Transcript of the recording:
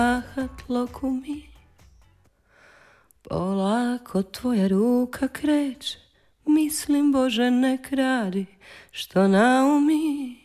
mahat lokumi. Polako tvoja ruka kreće, mislim Bože nek radi što naumi.